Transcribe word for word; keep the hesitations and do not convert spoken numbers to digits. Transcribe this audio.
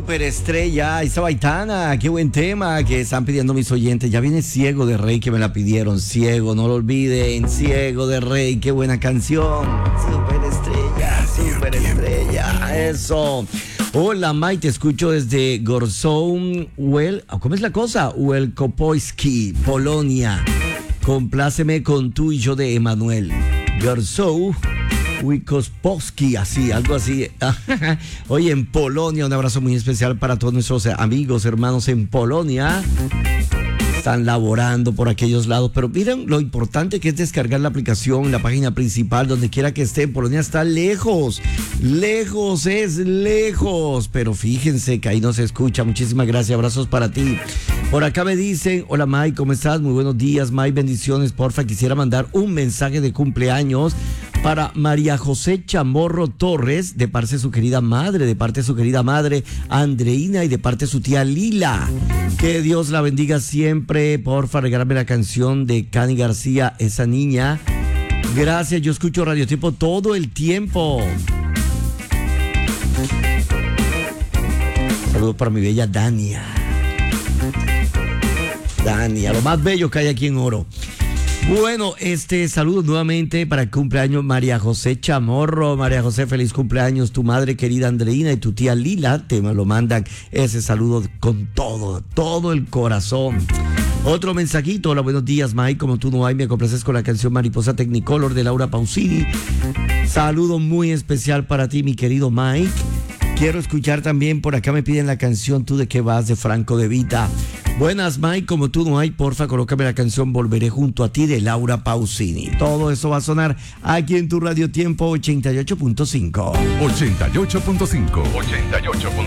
Superestrella, esa baitana, qué buen tema que están pidiendo mis oyentes. Ya viene Ciego de Rey, que me la pidieron. Ciego, no lo olviden. Ciego de Rey, qué buena canción. Superestrella, superestrella, eso. Hola, Mike, te escucho desde Gorzów, Wel, ¿cómo es la cosa? Wielkopolski, Polonia. Compláceme con Tú y Yo de Emanuel. Gorzów, Wielkopolski, así, algo así. Oye, en Polonia, un abrazo muy especial para todos nuestros amigos, hermanos en Polonia. Están laborando por aquellos lados, pero miren lo importante que es descargar la aplicación, la página principal, donde quiera que esté. Polonia está lejos, lejos, es lejos, pero fíjense que ahí nos escucha. Muchísimas gracias, abrazos para ti. Por acá me dicen, hola Mike, ¿cómo estás? Muy buenos días, Mike, bendiciones, porfa, quisiera mandar un mensaje de cumpleaños para María José Chamorro Torres, de parte de su querida madre, de parte de su querida madre Andreina y de parte de su tía Lila. Que Dios la bendiga siempre. Porfa, regálame la canción de Cani García, Esa Niña. Gracias, yo escucho Radio Tiempo todo el tiempo. Saludos para mi bella Dania. Dania, lo más bello que hay aquí en Oro. Bueno, este saludo nuevamente para el cumpleaños María José Chamorro. María José, feliz cumpleaños. Tu madre querida Andreina y tu tía Lila te me lo mandan ese saludo con todo, todo el corazón. Otro mensajito, hola, buenos días Mike, como tú no hay, me complaces con la canción Mariposa Technicolor de Laura Pausini. Saludo muy especial para ti, mi querido Mike. Quiero escuchar también, por acá me piden la canción Tú de qué vas de Franco De Vita. Buenas Mike, como tú no hay, porfa, colócame la canción Volveré junto a ti de Laura Pausini. Todo eso va a sonar aquí en tu Radio Tiempo ochenta y ocho punto cinco. ochenta y ocho punto cinco. ochenta y ocho punto cinco.